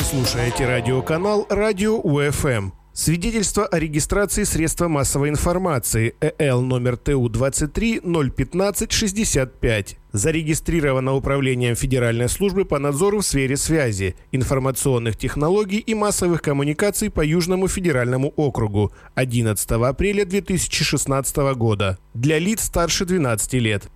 слушаете радиоканал «Радио УФМ». Свидетельство о регистрации средства массовой информации ЭЛ номер ТУ-23 015-65. Зарегистрировано Управлением Федеральной службы по надзору в сфере связи, информационных технологий и массовых коммуникаций по Южному федеральному округу 11 апреля 2016 года. Для лиц старше 12 лет.